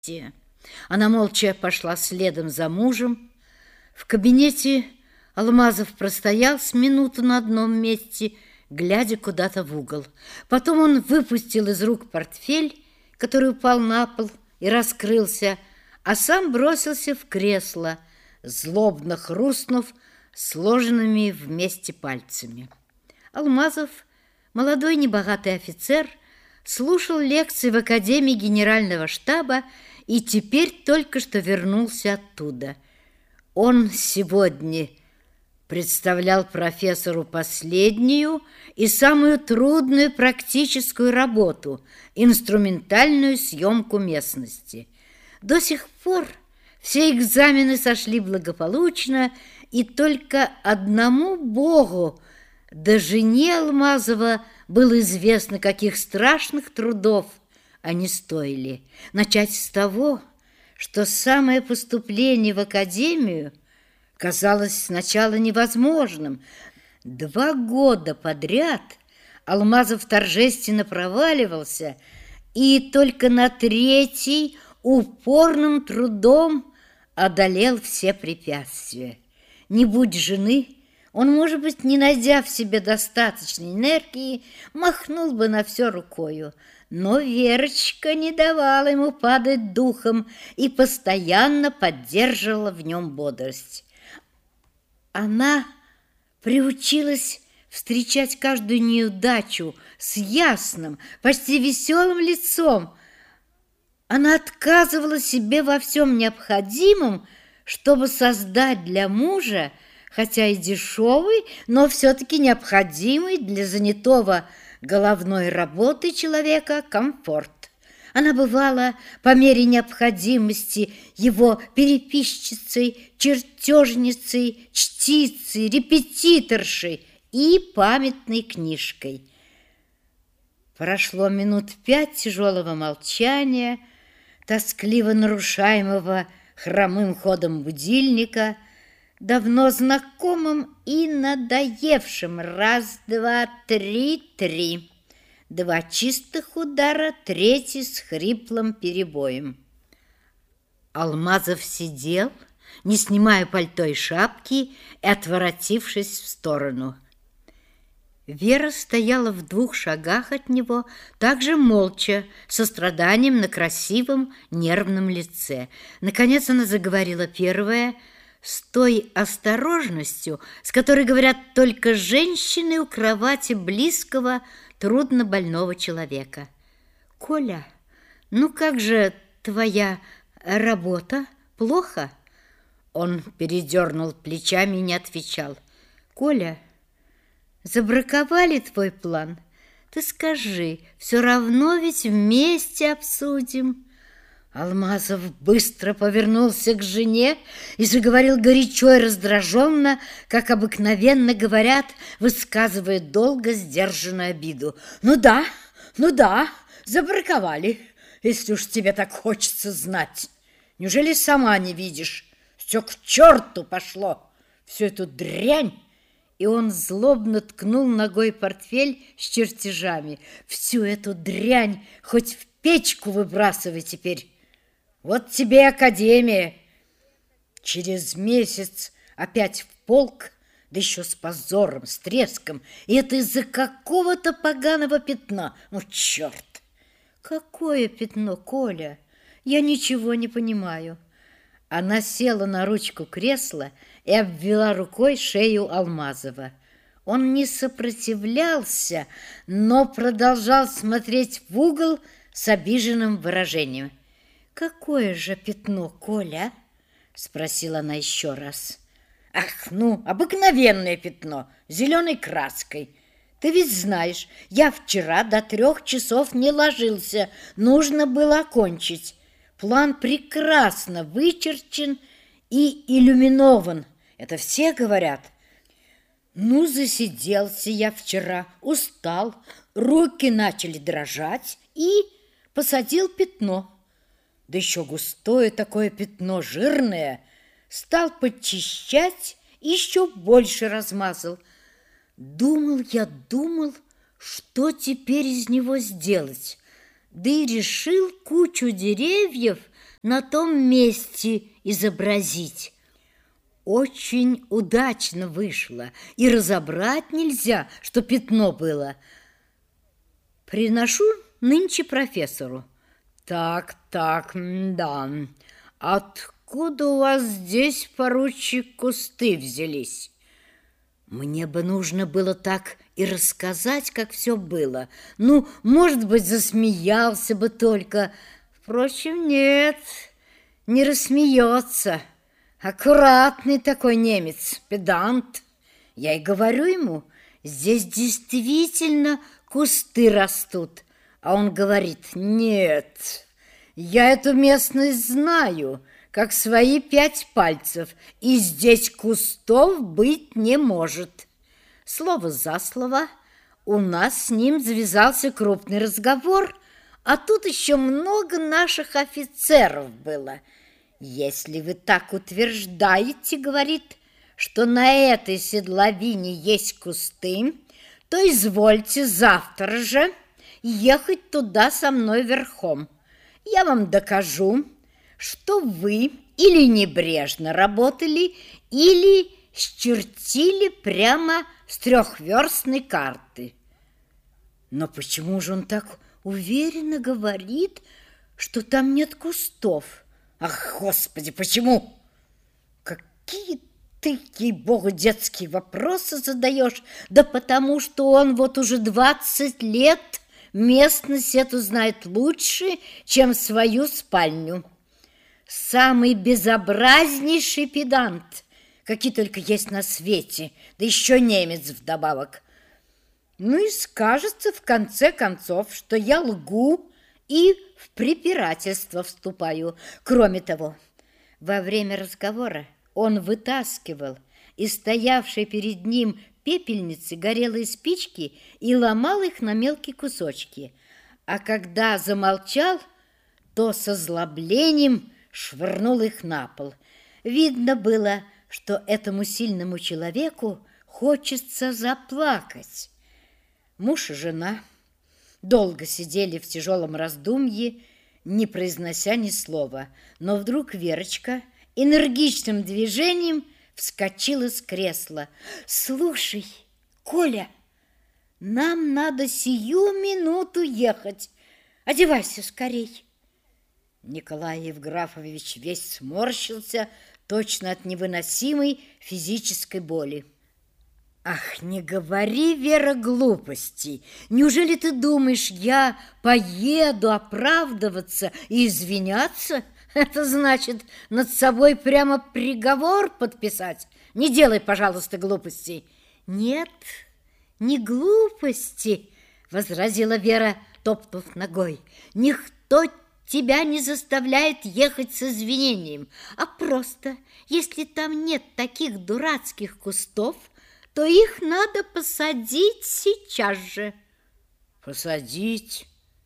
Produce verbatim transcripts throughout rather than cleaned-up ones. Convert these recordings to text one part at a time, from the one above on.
Она молча пошла следом за мужем. В кабинете Алмазов простоял с минуту на одном месте, глядя куда-то в угол. Потом он выпустил из рук портфель, который упал на пол и раскрылся, а сам бросился в кресло, злобно хрустнув сложенными вместе пальцами. Алмазов, молодой небогатый офицер, слушал лекции в Академии Генерального штаба и теперь только что вернулся оттуда. Он сегодня представлял профессору последнюю и самую трудную практическую работу – инструментальную съемку местности. До сих пор все экзамены сошли благополучно, и только одному Богу, да жене Алмазова, было известно, каких страшных трудов они стоили. Начать с того, что самое поступление в академию казалось сначала невозможным. Два года подряд Алмазов торжественно проваливался, и только на третий упорным трудом одолел все препятствия. Не будь жены, он, может быть, не найдя в себе достаточной энергии, махнул бы на все рукою. Но Верочка не давала ему падать духом и постоянно поддерживала в нем бодрость. Она приучилась встречать каждую неудачу с ясным, почти веселым лицом. Она отказывала себе во всем необходимом, чтобы создать для мужа, хотя и дешевый, но все-таки необходимый для занятого головной работы человека комфорт. Она бывала по мере необходимости его переписчицей, чертежницей, чтицей, репетиторшей и памятной книжкой. Прошло минут пять тяжелого молчания, тоскливо нарушаемого хромым ходом будильника, давно знакомым и надоевшим. Раз, два, три, три. Два чистых удара, третий с хриплым перебоем. Алмазов сидел, не снимая пальто и шапки, и отворотившись в сторону. Вера стояла в двух шагах от него, также молча, со страданием на красивом нервном лице. Наконец она заговорила первая, с той осторожностью, с которой говорят только женщины у кровати близкого, труднобольного человека. «Коля, ну как же твоя работа? Плохо?» Он передернул плечами и не отвечал. «Коля, забраковали твой план? Ты скажи, все равно ведь вместе обсудим». Алмазов быстро повернулся к жене и заговорил горячо и раздраженно, как обыкновенно говорят, высказывая долго сдержанную обиду. «Ну да, ну да, забраковали, если уж тебе так хочется знать. Неужели сама не видишь? Все к черту пошло, всю эту дрянь!» И он злобно ткнул ногой портфель с чертежами. «Всю эту дрянь хоть в печку выбрасывай теперь. Вот тебе и академия. Через месяц опять в полк, да еще с позором, с треском. И это из-за какого-то поганого пятна. Ну, черт!» «Какое пятно, Коля? Я ничего не понимаю». Она села на ручку кресла и обвела рукой шею Алмазова. Он не сопротивлялся, но продолжал смотреть в угол с обиженным выражением. «Какое же пятно, Коля?» — спросила она еще раз. «Ах, ну, обыкновенное пятно, зеленой краской. Ты ведь знаешь, я вчера до трех часов не ложился, нужно было окончить. План прекрасно вычерчен и иллюминован, это все говорят. Ну, засиделся я вчера, устал, руки начали дрожать и посадил пятно. Да еще густое такое пятно, жирное, стал подчищать и еще больше размазал. Думал я, думал, что теперь из него сделать, да и решил кучу деревьев на том месте изобразить. Очень удачно вышло, и разобрать нельзя, что пятно было. Приношу нынче профессору. Так, так, да. Откуда у вас здесь, поручик, кусты взялись? Мне бы нужно было так и рассказать, как все было. Ну, может быть, засмеялся бы только. Впрочем, нет, не рассмеется. Аккуратный такой немец, педант. Я и говорю ему, здесь действительно кусты растут. А он говорит, нет, я эту местность знаю, как свои пять пальцев, и здесь кустов быть не может. Слово за слово, у нас с ним завязался крупный разговор, а тут еще много наших офицеров было. Если вы так утверждаете, говорит, что на этой седловине есть кусты, то извольте завтра же ехать туда со мной верхом. Я вам докажу, что вы или небрежно работали, или счертили прямо с трехверстной карты. Но почему же он так уверенно говорит, что там нет кустов? Ах, Господи, почему? Какие ты, ей-богу, детские вопросы задаешь? Да потому что он вот уже двадцать лет местность эту знает лучше, чем свою спальню. Самый безобразнейший педант, какие только есть на свете, да еще немец вдобавок. Ну и скажется в конце концов, что я лгу и в препирательство вступаю. Кроме того, во время разговора он вытаскивал из стоявшей перед ним пепельницы горелые спички и ломал их на мелкие кусочки. А когда замолчал, то с озлоблением швырнул их на пол. Видно было, что этому сильному человеку хочется заплакать. Муж и жена долго сидели в тяжелом раздумье, не произнося ни слова. Но вдруг Верочка энергичным движением вскочила с кресла. «Слушай, Коля, нам надо сию минуту ехать. Одевайся скорей». Николай Евграфович весь сморщился, точно от невыносимой физической боли. «Ах, не говори, Вера, глупостей! Неужели ты думаешь, я поеду оправдываться и извиняться? Это значит над собой прямо приговор подписать. Не делай, пожалуйста, глупостей». «Нет, не глупости», — возразила Вера, топнув ногой. «Никто тебя не заставляет ехать с извинением, а просто, если там нет таких дурацких кустов, то их надо посадить сейчас же». «Посадить?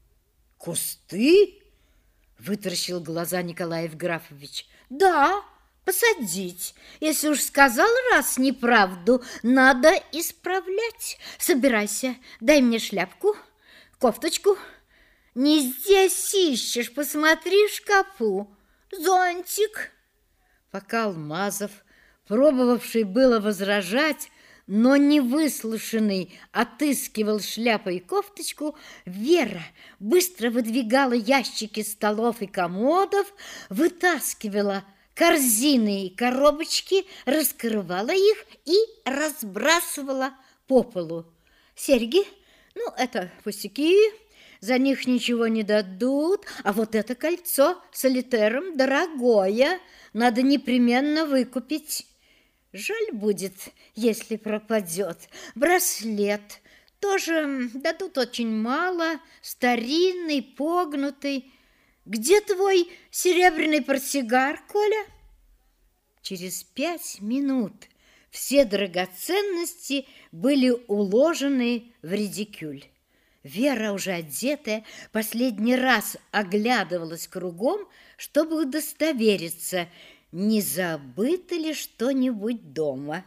Кусты?» — вытаращил глаза Николай Евграфович. «Да, посадить. Если уж сказал раз неправду, надо исправлять. Собирайся, дай мне шляпку, кофточку. Не здесь ищешь, посмотри в шкафу. Зонтик». Пока Алмазов, пробовавший было возражать, но не выслушанный, отыскивал шляпу и кофточку, Вера быстро выдвигала ящики столов и комодов, вытаскивала корзины и коробочки, раскрывала их и разбрасывала по полу. «Серьги? Ну, это пустяки, за них ничего не дадут, а вот это кольцо с солитером дорогое, надо непременно выкупить. Жаль будет, если пропадет. Браслет тоже дадут очень мало, старинный, погнутый. Где твой серебряный портсигар, Коля?» Через пять минут все драгоценности были уложены в редикюль. Вера, уже одетая, последний раз оглядывалась кругом, чтобы удостовериться, не забыто ли что-нибудь дома.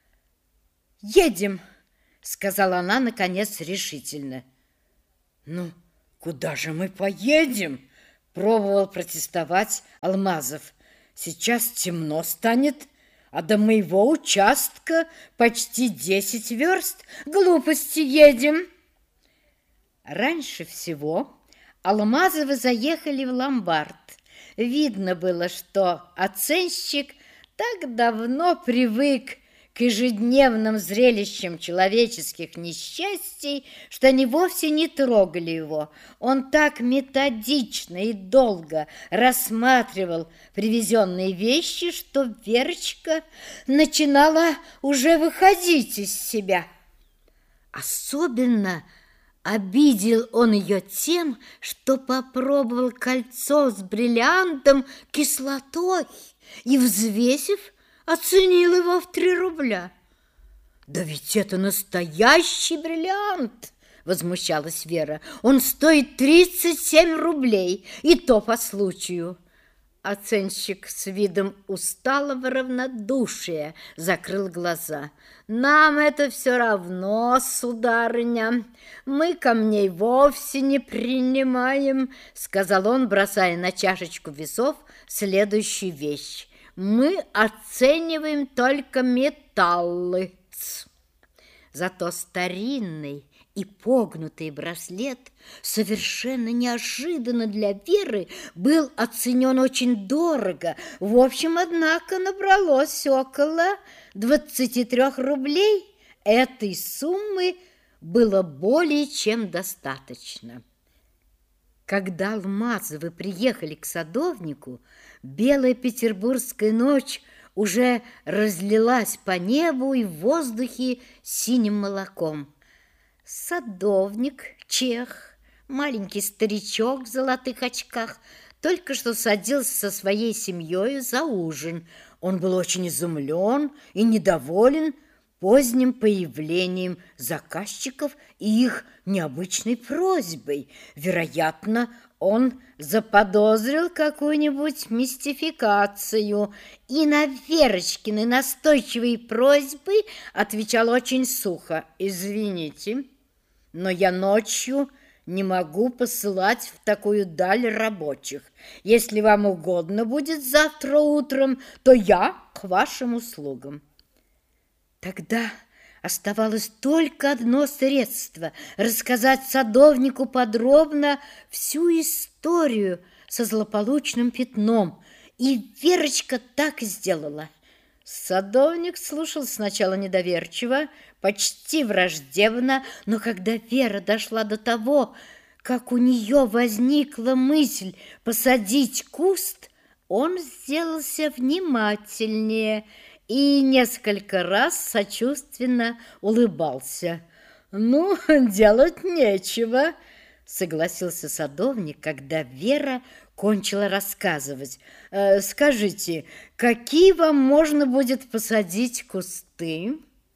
«Едем», — сказала она, наконец, решительно. «Ну, куда же мы поедем?» Пробовал протестовать Алмазов. Сейчас темно станет, а до моего участка почти десять верст. Глупости, едем. Раньше всего Алмазовы заехали в ломбард. Видно было, что оценщик так давно привык к ежедневным зрелищам человеческих несчастий, что они вовсе не трогали его. Он так методично и долго рассматривал привезенные вещи, что Верочка начинала уже выходить из себя. Особенно обидел он ее тем, что попробовал кольцо с бриллиантом кислотой и, взвесив, оценил его в три рубля. «Да ведь это настоящий бриллиант!» — возмущалась Вера. «Он стоит тридцать семь рублей, и то по случаю». Оценщик с видом усталого равнодушия закрыл глаза. «Нам это все равно, сударыня, мы камней вовсе не принимаем», — сказал он, бросая на чашечку весов следующую вещь. «Мы оцениваем только металлы». Зато старинный и погнутый браслет совершенно неожиданно для Веры был оценен очень дорого. В общем, однако, набралось около двадцати трёх рублей. Этой суммы было более чем достаточно. Когда Алмазовы приехали к садовнику, белая петербургская ночь уже разлилась по небу и в воздухе синим молоком. Садовник, чех, маленький старичок в золотых очках, только что садился со своей семьей за ужин. Он был очень изумлен и недоволен поздним появлением заказчиков и их необычной просьбой. Вероятно, он заподозрил какую-нибудь мистификацию и на Верочкины настойчивые просьбы отвечал очень сухо: «Извините, но я ночью не могу посылать в такую даль рабочих. Если вам угодно будет завтра утром, то я к вашим услугам». Тогда оставалось только одно средство – рассказать садовнику подробно всю историю со злополучным пятном. И Верочка так и сделала. Садовник слушал сначала недоверчиво, почти враждебно, но когда Вера дошла до того, как у нее возникла мысль посадить куст, он сделался внимательнее и несколько раз сочувственно улыбался. «Ну, делать нечего», — согласился садовник, когда Вера кончила рассказывать. «Э, «Скажите, какие вам можно будет посадить кусты?»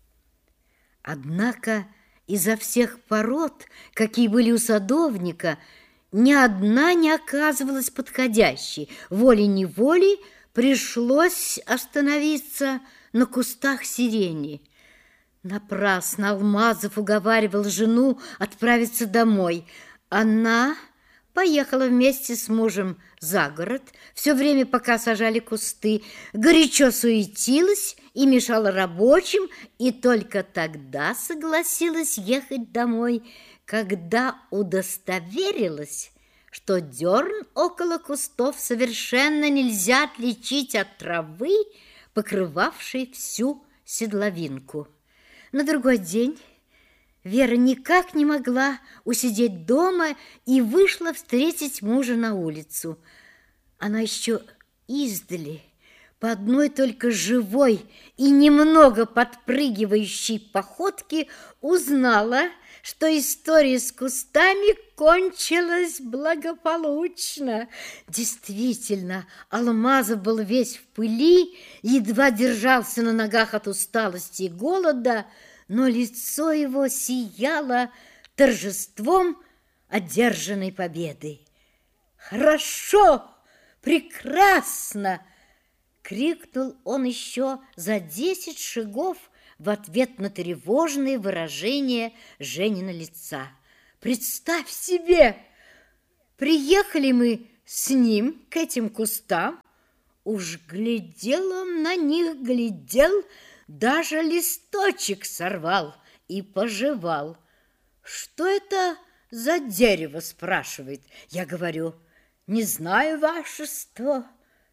Однако изо всех пород, какие были у садовника, ни одна не оказывалась подходящей. Волей-неволей пришлось остановиться на кустах сирени. Напрасно Алмазов уговаривал жену отправиться домой. Она поехала вместе с мужем за город, все время, пока сажали кусты, горячо суетилась и мешала рабочим, и только тогда согласилась ехать домой, когда удостоверилась, что дерн около кустов совершенно нельзя отличить от травы, покрывавшей всю седловинку. На другой день Вера никак не могла усидеть дома и вышла встретить мужа на улицу. Она еще издали, по одной только живой и немного подпрыгивающей походке, узнала, что история с кустами кончилась благополучно. Действительно, Алмазов был весь в пыли, едва держался на ногах от усталости и голода, но лицо его сияло торжеством одержанной победы. «Хорошо! Прекрасно!» — крикнул он еще за десять шагов в ответ на тревожные выражения Женина лица. «Представь себе! Приехали мы с ним к этим кустам. Уж глядел он на них, глядел, даже листочек сорвал и пожевал. Что это за дерево, спрашивает. Я говорю: не знаю, вашество.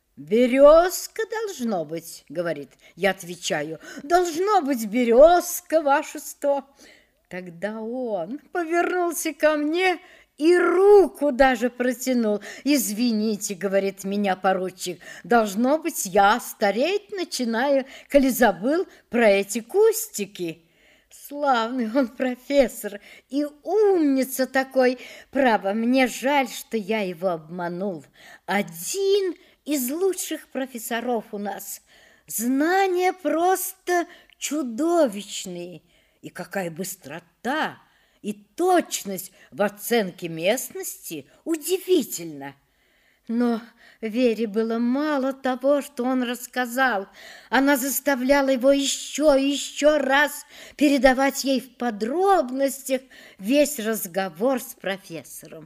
Березка должно быть, говорит. Я отвечаю: должно быть березка, вашество. Тогда он повернулся ко мне и руку даже протянул. Извините, говорит, меня поручик, должно быть, я стареть начинаю, коли забыл про эти кустики. Славный он профессор и умница такой. Право, мне жаль, что я его обманул. Один из лучших профессоров у нас. Знания просто чудовищные. И какая быстрота и точность в оценке местности удивительно. Но Вере было мало того, что он рассказал. Она заставляла его еще и еще раз передавать ей в подробностях весь разговор с профессором.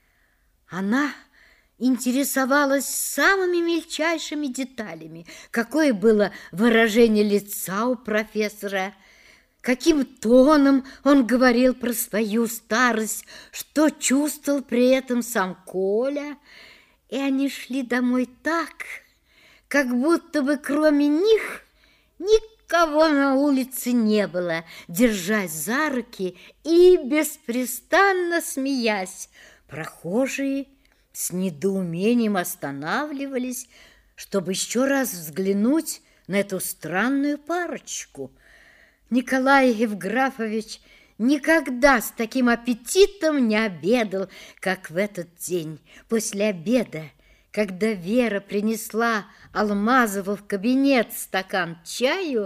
Она интересовалась самыми мельчайшими деталями, какое было выражение лица у профессора, каким тоном он говорил про свою старость, что чувствовал при этом сам Коля. И они шли домой так, как будто бы кроме них никого на улице не было, держась за руки и беспрестанно смеясь. Прохожие с недоумением останавливались, чтобы еще раз взглянуть на эту странную парочку. Николай Евграфович никогда с таким аппетитом не обедал, как в этот день. После обеда, когда Вера принесла Алмазову в кабинет стакан чаю,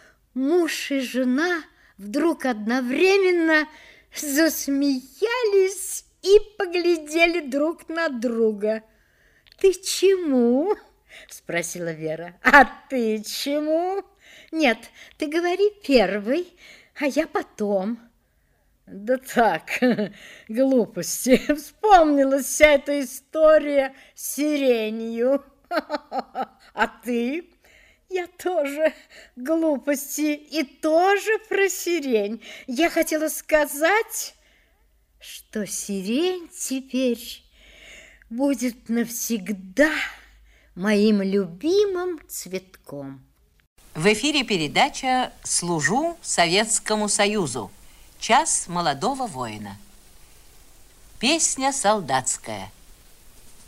муж и жена вдруг одновременно засмеялись и поглядели друг на друга. «Ты чему?» – спросила Вера. «А ты чему?» «Нет, ты говори первый, а я потом». «Да так, глупости. Вспомнилась вся эта история с сиренью. А ты?» «Я тоже глупости и тоже про сирень. Я хотела сказать, что сирень теперь будет навсегда моим любимым цветком». В эфире передача «Служу Советскому Союзу. Час молодого воина». Песня солдатская.